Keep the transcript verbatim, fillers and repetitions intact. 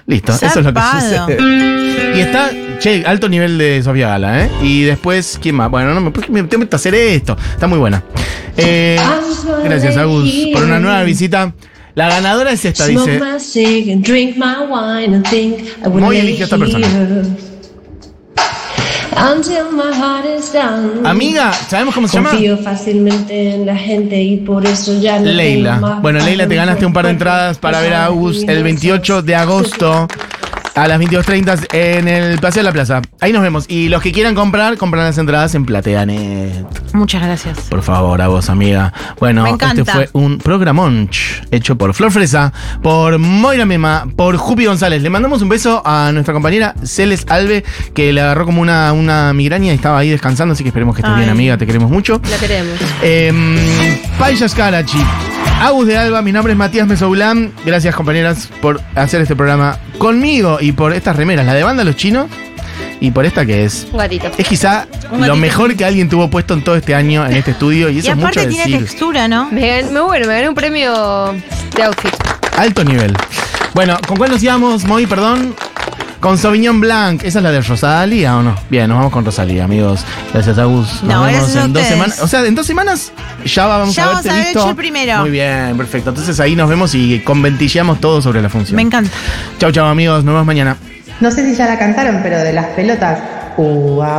Listo, Zarpado. eso es lo que sucede. Y está, che, alto nivel de Sofía Gala, ¿eh? Y después, ¿quién más? Bueno, no me, me tengo que hacer esto. Está muy buena. Eh, gracias, Agus, por una nueva visita. La ganadora es esta, dice. Muy eligió esta persona. Amiga, ¿sabemos cómo se llama? Confío fácilmente en la gente y por eso ya no Leila. tengo más Bueno, Leila, te valor. ganaste un par de entradas para ver a Agus el veintiocho de agosto a las veintidós treinta en el Paseo de la Plaza. Ahí nos vemos. Y los que quieran comprar, compran las entradas en Plateanet. Muchas gracias. Por favor, a vos, amiga. Bueno, Me encanta. este fue un programón hecho por Flor Fresa, por Moira Mema, por Jupi González. Le mandamos un beso a nuestra compañera Celes Alve, que le agarró como una, una migraña y estaba ahí descansando, así que esperemos que estés Ay. bien, amiga. Te queremos mucho. La queremos. Eh, Payas Karachi, Agus de Alba, mi nombre es Matías Mesoulán. Gracias, compañeras, por hacer este programa conmigo y por estas remeras, la de Banda Los Chinos y por esta que es. Un gatito. Es quizá Un lo gatito. mejor que alguien tuvo puesto en todo este año en este estudio y eso Y es mucho aparte tiene decir. textura, ¿no? Me, gan- me, bueno, me gané un premio de outfit. Alto nivel. Bueno, ¿con cuál nos íbamos, Moy? Perdón. Con Sauvignon Blanc. ¿Esa es la de Rosalía o no? Bien, nos vamos con Rosalía, amigos. Gracias, Agus. Nos No, vemos gracias a en dos ustedes. semanas. O sea, en dos semanas ya vamos Ya a vamos haberte a haber visto. hecho el primero. Muy bien, perfecto. Entonces ahí nos vemos y conventillamos todo sobre la función. Me encanta. Chau, chau, amigos. Nos vemos mañana. No sé si ya la cantaron, pero de las pelotas. Ua.